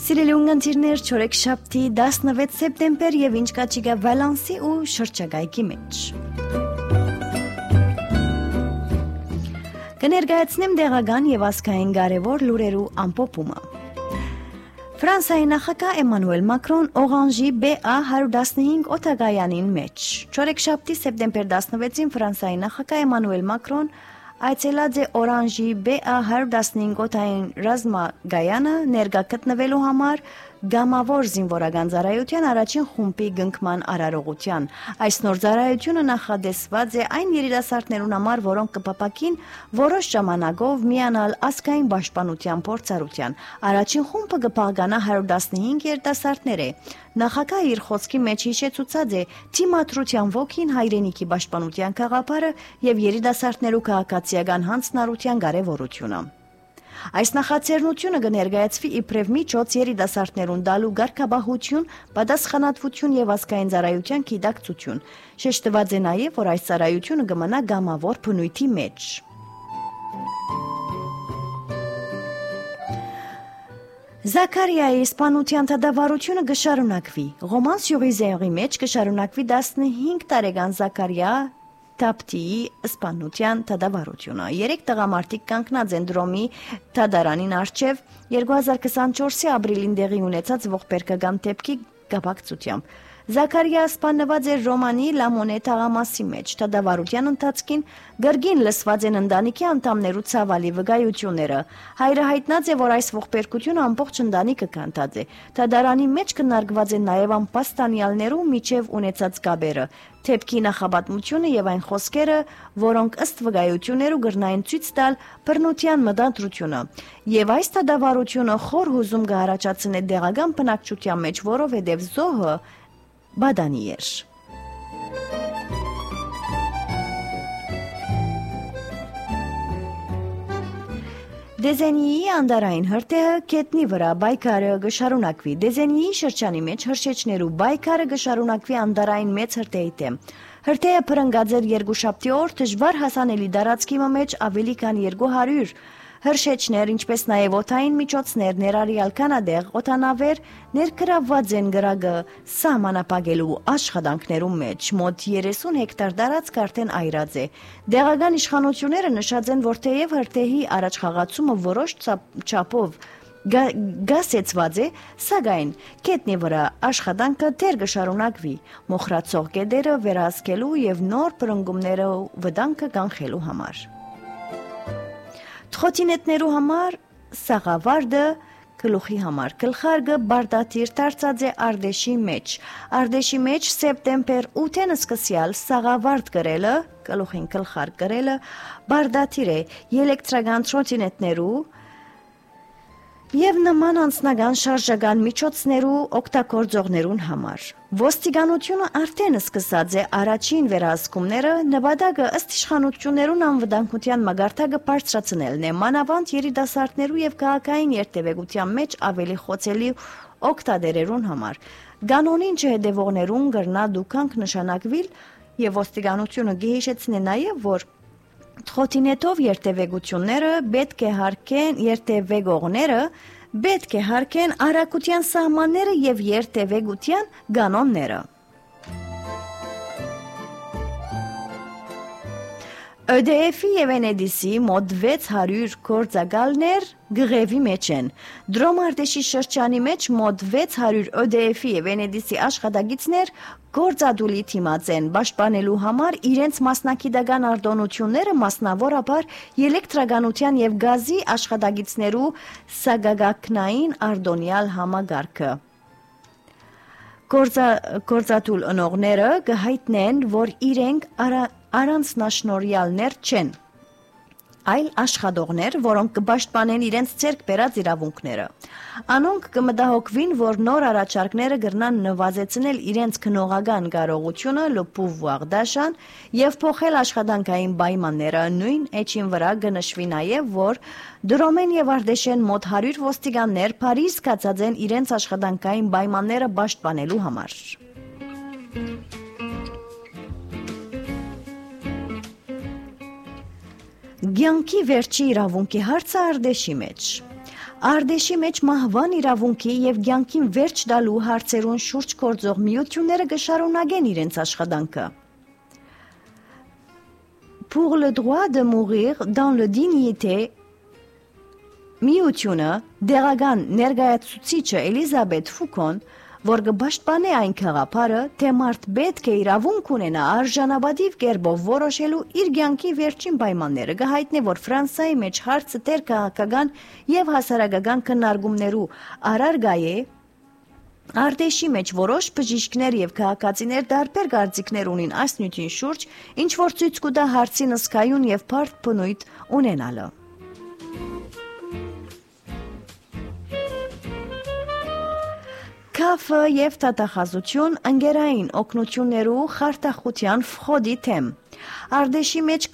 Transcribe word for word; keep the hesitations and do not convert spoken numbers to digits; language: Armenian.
Սիրելի ունգընտիրներ, չորեքշաբթի տասնվեց սեպտեմբեր եւ ինչ կաչիգա Վալանսի ու շրջագայքի մեջ։ Կներկայացնեմ դեղական եւ ազգային կարևոր լուրերու ամփոփումը։ Ֆրանսիայի նախագահ Էմանուել Մակրոն Օրանժի B A one fifteen օտագայանին մեջ։ Չորեքշաբթի սեպտեմբեր տասնվեցին Ֆրանսիայի նախագահ Էմանուել Մակրոն այցելած է Օրանժի B A one fifteen օտային ռազմագայանը ներկա գտնվելու համար գամավոր զինվորական ծառայության առաջին խումբի գնքման արարողության։ Այս նոր ծառայությունը նախադեсված է այն երիտասարդներուն համար, որոնք կփապակին որոշ ժամանակով միանալ ազգային պաշտպանության փորձառության։ Առաջին խումբը կփաղկանա one fifteen երիտասարդներ է։ Նախագահը իր խոսքի մեջ հիշեցուցած է թիմադրության ոգին, հայրենիքի պաշտպանության գաղափարը եւ երիտասարդներու քաղաքացիական հանձնառության կարեւորությունը։ Այս նախաձեռնությունը կներկայացվի իբրև միջոց երիտասարդներուն տալու ղարքաբահություն, պատասխանատվություն եւ ազգային ծառայության գիտակցություն։ Շեշտված է նաեւ, որ այս ծառայությունը կմնա գամավոր բնույթի մեջ։ Զաքարիայի իսպանության դադարությունը կշարունակվի։ Ռոման-Սյուր-Իզերի մեջ կշարունակվի տասնհինգ տարեկան Զաքարիա Տապտիի իսպանության դադարությունը։ Երեք տղամարդիկ կանգնած են դրոմի դադարանին առջև twenty twenty-four-ի ապրիլին տեղի ունեցած ողբերգական դեպքի կապակցությամբ։ Զաքարիա սպանված էր Ռոմանի Լամոնե թաղամասի մեջ։ Դադարության ընթացքին գրգին լսված են ընտանիքի անդամներու ցավալի վկայությունները։ Հայրը հայտնած է, որ այս ողբերգությունը ամբողջ ընտանիքը կանտած է։ Դադարանի մեջ քննարկված են նաև անպաստանյալներու միջև ունեցած կապերը, դեպքի նախապատմությունը եւ այն խոսքերը, որոնք ըստ վկայություններու գրնային ցույց տալ բռնության մտադրությունը։ Եվ այս դադարությունը խոր հուզում կհառաջացնի դեղական բնակչության մեջ, որովհետեւ զոհը բադանի էր։ Դեզենիի անդարային հրթեհը կետնի վրա բայկարը կշարունակվի։ Դեզենիի շրջանի մեջ հրշեջներու բայկարը կշարունակվի անդարային մեծ հրթեհի դեմ։ Հրթեհը փրկած էր երկուշաբթի օր դժվար հասանելի տարածքի մեջ ավելի քան two hundred հրշեջներ, ինչպես նաև օդային միջոցներ, ներառյալ կանադեղ օդանավեր ներգրավված են գրագը սահմանապահելու աշխատանքներում մեջ։ Մոտ thirty հեկտար տարածք արդեն այրած է։ Դեղական իշխանությունները նշած են, որ թեև հրթեհի առաջխաղացումը որոշ չափով գասեցված է, սակայն կետնի վրա աշխատանքը դեռ կշարունակվի մոխրացող գետերը վերահսկելու եւ նոր բռնկումները վտանգը կանխելու համար։ Թխոտինետներու համար սաղավարդը գլուխի համար գլխարկը բարդաթիր դարձած է Արդեշի մեջ։ Արդեշի մեջ սեպտեմբեր eighth-ին սկսյալ սաղավարդ գրելը, գլուխին գլխարկ գրելը բարդաթիր է էլեկտրական թրոտինետներու եւ նման անձնական շարժական միջոցներու օգտագործողներուն համար։ Ոստիկանությունը արդեն սկսած է առաջին վերահսկումները, նպատակը ըստ իշխանություններուն անվտանգության մագարտակը բարձրացնելն է, մանավանդ երիտասարդներու եւ քաղաքային երթևեկության մեջ ավելի խոցելի օգտատերերուն համար։ Կանոնին չհետևողներուն գրնա դուքանք նշանակվիլ եւ ոստիկանությունը գեհիշեցնե նաեւ, որ Թխոտինետով երթևեկությունները պետք է հարկեն երթևեկողները պետք է հարկեն արագության սահմանները եւ երթևեկության կանոնները։ E D F-ի եւ N E D S-ի մոտ six hundred գործակալներ գրևի մեջ են։ Դրոմարտեշի շրջանի մեջ մոտ six hundred E D F-ի եւ N E D S-ի աշխատակիցներ գործադուլի թիմած են պաշտպանելու համար իրենց մասնակիտական արտոնությունները, մասնավորապես էլեկտրականության եւ գազի աշխատակիցներու սագագակնային արտոնյալ համագարկը։ Գործա, գործադուլ ընողները կհայտնեն, որ իրենք արա առանձնաշնորհյալներ չեն, այլ աշխատողներ, որոնք կպաշտպանեն իրենց ձեռք բերած իրավունքները։ Անոնք կմտահոգվին, որ նոր առաջարկները կգրնան նվազեցնել իրենց քնողական կարողությունը, լոփուվուաղ դաշան եւ փոխել աշխատանքային պայմանները։ Նույն էջին վրա կնշվի նաեւ, որ Դրոմեն եւ Արդեշեն մոտ one hundred ոստիկաններ Փարիզ կացած են իրենց աշխատանքային պայմանները պաշտպանելու համար։ Գյանքի վերջի իրավունքի հարցը Արդեշի մեջ։ Ardեշի մեջ մահվան իրավունքի եւ կյանքին վերջ տալու հարցերուն շուրջ գործող միությունները կշարունակեն իրենց աշխատանքը։ Pour le droit de mourir dans le dignité միությունը դեղական ներկայացուցիչը Էլիզաբեթ Ֆուկոն, որ կպաշտպանի այն գաղափարը, թե մարդ պետք է իրավունք ունենա արժանապատիվ կերպով որոշելու իր կյանքի վերջին պայմանները, կհայտնի, որ Ֆրանսիայի մեջ հարցը դեր քաղաքական եւ հասարակական քննարկումներու առարկա է, Ardեշի մեջ որոշ բժիշկներ եւ քաղաքացիներ տարբեր կարծիքներ ունին այս նյութին շուրջ, ինչ որ ցույց կտա հարցի նսկայուն եւ բարդ բնույթ ունենալը։ Քաֆը եւ տատախազություն ընկերային օգնություններու խարտախության ֆխոդի թեմ։ Ardեշի մեջ